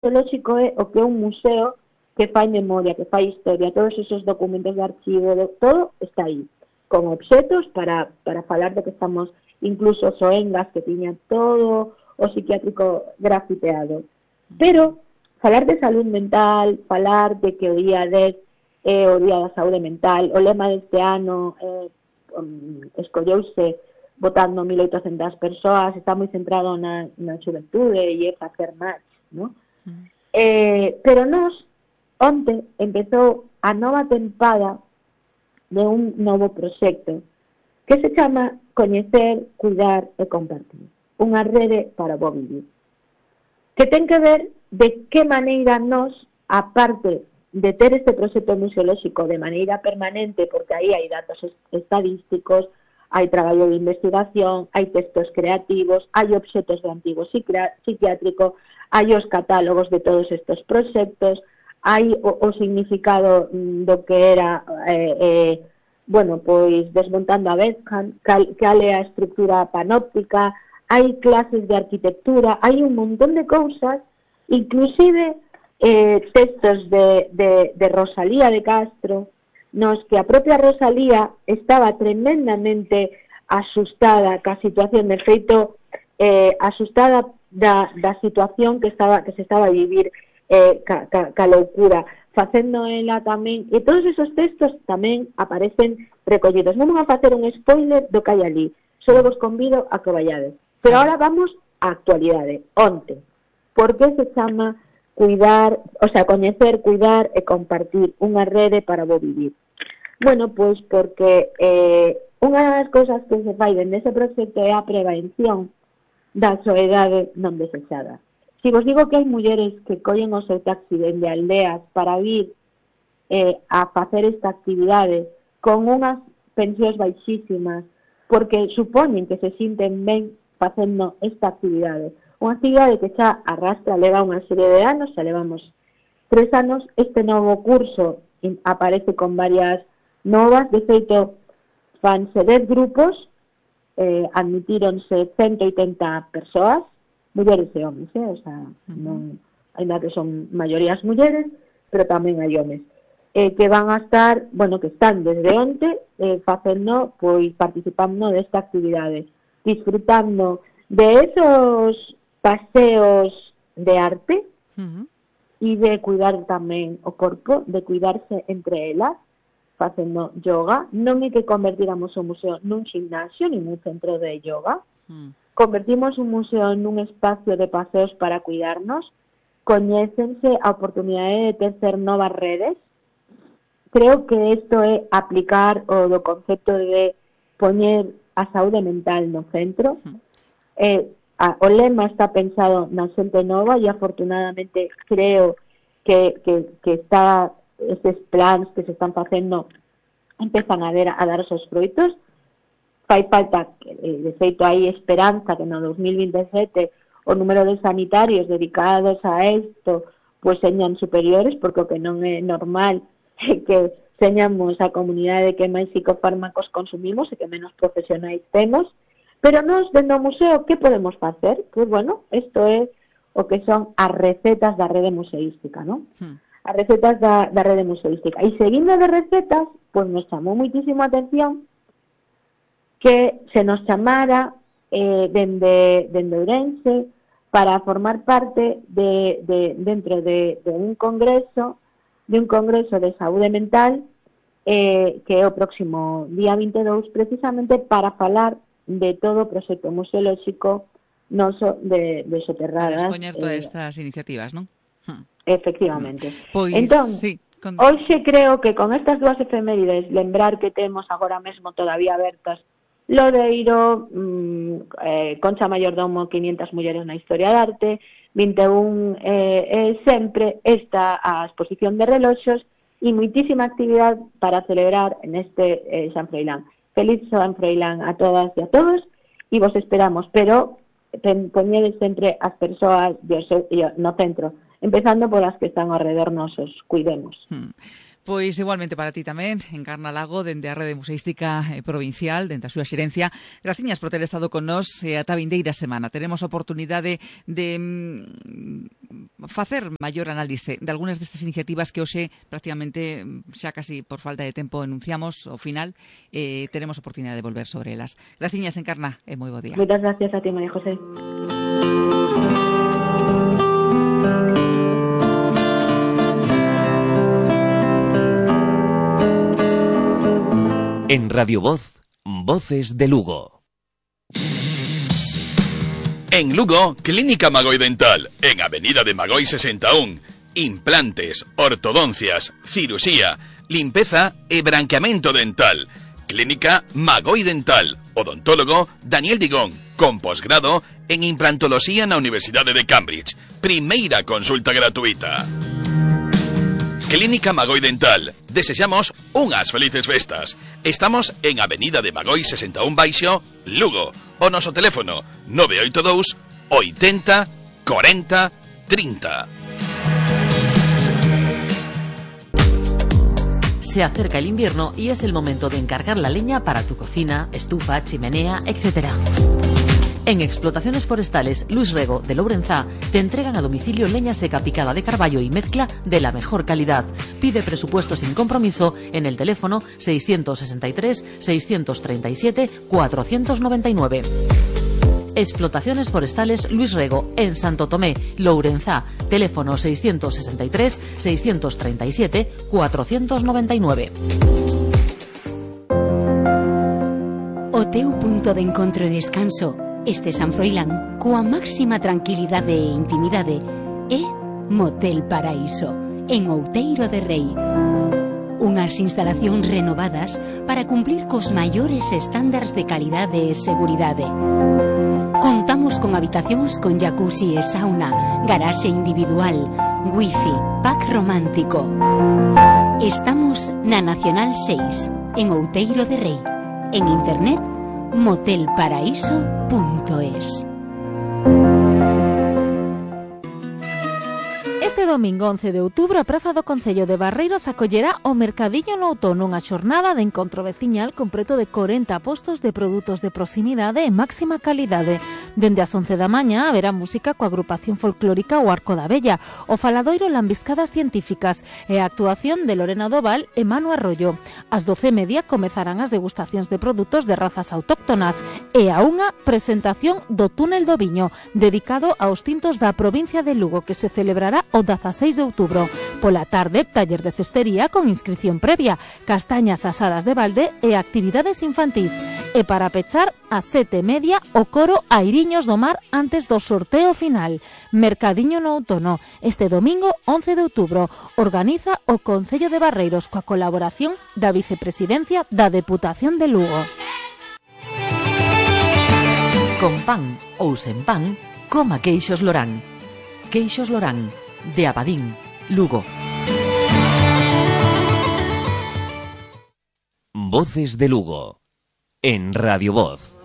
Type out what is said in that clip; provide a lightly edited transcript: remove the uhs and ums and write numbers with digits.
museolóxico é o que é un museo que fai memoria, que fai historia, todos esos documentos de archivo, todo está aí, con obxetos para falar de que estamos, incluso Soengas, que tiña todo o psiquiátrico grafiteado. Pero falar de salud mental, falar de que o día 10 é o día da saúde mental, o lema deste ano escolleuse votando 1.800 persoas, está moi centrado na xuventude e é facer máis, ¿no? Pero nós, onte, empezou a nova tempada de un novo proxecto que se chama Coñecer, Cuidar e Compartir, unha rede para bo vivir, que ten que ver de que maneira nós, aparte de ter este proxecto museolóxico de maneira permanente, porque aí hai datos estadísticos, hai traballo de investigación, hai textos creativos, hai obxetos do antigo psiquiátrico, hai os catálogos de todos estes proxectos, hai o significado do que era, pois desmontando a Bethlehem, cal é a estructura panóptica, hai clases de arquitectura, hai un montón de cousas, inclusive textos de Rosalía de Castro, nos que a propia Rosalía estaba tremendamente asustada ca situación, de feito, asustada da situación que se estaba a vivir, ca loucura, facendo ela tamén, e todos esos textos tamén aparecen recollidos. Non vou a facer un spoiler do que hai ali, só vos convido a que vayades. Pero ahora vamos á actualidade, onte. Por que se chama coñecer, cuidar e compartir, unha rede para bo vivir? Bueno, pois porque unha das cousas que se fai dende ese proxecto é a prevención da soedade non desexada. Si vos digo que hai mulleres que collen o seu taxi dende aldeas para vir a facer esta actividade con unhas pensións baixísimas, porque supoñen que se sinten ben facendo esta actividade. Unha actividade que xa arrastra, leva unha serie de anos, xa levamos 3 anos, este novo curso aparece con varias novas, de feito, fanse 10 grupos, admitíronse 180 persoas, mulleres e homes, o sea, non, ainda que son maiorías mulleres, pero tamén hai homes, que van a estar, que están desde onte, facendo, pois, participando desta actividade, disfrutando de esos paseos de arte e de cuidar tamén o corpo, de cuidarse entre elas, facendo yoga. Non é que convertiramos o museo nun gimnasio, nin un centro de yoga. Convertimos un museo nun espacio de paseos para cuidarnos, coñécense a oportunidade de ter novas redes. Creo que isto é aplicar o do concepto de poñer a saúde mental no centro. O lema está pensado na xente nova e afortunadamente creo que está estes plans que se están facendo empezan a dar os seus fruitos. Fai falta, de feito hai esperanza que no 2027 o número de sanitarios dedicados a isto pois señan superiores, porque o que non é normal é que señamos a comunidade que máis psicofármacos consumimos e que menos profesionais temos. Pero nós, dentro do museo, que podemos facer? Pois, isto é o que son as recetas da rede museística, non? As recetas da rede museística. E seguindo de recetas, pois nos chamou muitísimo a atención que se nos chamara dende Ourense para formar parte dentro de un congreso de saúde mental que é o próximo día 22, precisamente para falar de todo o proxecto museolóxico noso de Soterradas. Para expoñer todas estas iniciativas, non? Efectivamente. Pois, entón, sí, hoxe creo que con estas dúas efemérides, lembrar que temos agora mesmo todavía abertas Lodeiro, Concha Mayordomo, 500 mulleres na historia de arte, 21 sempre esta a exposición de reloxos e moitísima actividade para celebrar neste San Froilán. Feliz San Froilán a todas e a todos e vos esperamos, pero poñedes sempre as persoas no centro, empezando polas que están ao redor nosos, cuidemos. Pois igualmente para ti tamén, Encarna Lago, dende a Rede Museística Provincial, dende a súa xerencia. Graciñas por ter estado con nós ata a vindeira semana. Teremos a oportunidade de facer maior análise de algunhas destas iniciativas que hoxe prácticamente xa casi por falta de tempo enunciamos ao final. Teremos oportunidade de volver sobre elas. Graciñas, Encarna, e moi bo día. Moitas gracias a ti, María José. En Radio Voz, Voces de Lugo. En Lugo, Clínica Magoi Dental, en Avenida de Magoi 61. Implantes, ortodoncias, cirusía, limpeza e branqueamento dental. Clínica Magoi Dental, odontólogo Daniel Digón, con posgrado en implantología na Universidade de Cambridge. Primeira consulta gratuita. Clínica Magoi Dental. Desexamos unhas felices festas. Estamos en Avenida de Magoi 61 Baixo, Lugo. O noso teléfono 982 80 40 30. Se acerca el invierno y es el momento de encargar la leña para tu cocina, estufa, chimenea, etc. En Explotaciones Forestales Luis Rego de Lourenzá te entregan a domicilio leña seca picada de carballo y mezcla de la mejor calidad. Pide presupuesto sin compromiso en el teléfono 663 637 499. Explotaciones Forestales Luis Rego en Santo Tomé, Lourenzá. Teléfono 663 637 499. O teu punto de encontro e descanso este San Froilán coa máxima tranquilidade e intimidade é Motel Paraíso en Outeiro de Rei. Unhas instalacións renovadas para cumplir cos maiores estándares de calidade e seguridade. Contamos con habitacións con jacuzzi e sauna, garaxe individual, wifi, pack romántico. Estamos na Nacional 6, en Outeiro de Rei. En internet, motelparaíso.es. Este domingo 11 de outubro a Praza do Concello de Barreiros acollerá o Mercadiño no Outono, unha xornada de encontro veciñal con preto de 40 postos de produtos de proximidade e máxima calidade. Dende as 11 da mañá haberá música coa agrupación folclórica O Arco da Bella, o faladoiro Lambiscadas Científicas e a actuación de Lorena Doval e Manu Arroyo. Ás 12:30 comezarán as degustacións de produtos de razas autóctonas e a unha presentación do Túnel do Viño, dedicado aos tintos da provincia de Lugo, que se celebrará o 16 de outubro. Pola tarde, taller de cestería con inscripción previa, castañas asadas de balde e actividades infantís. E para pechar, ás 7:30, o coro Airiños do Mar antes do sorteo final. Mercadiño no Outono, este domingo 11 de outubro. Organiza o Concello de Barreiros coa colaboración da Vicepresidencia da Deputación de Lugo. Con pan ou sen pan, coma Queixos Lorán. Queixos Lorán, de Abadín, Lugo. Voces de Lugo, en Radio Voz.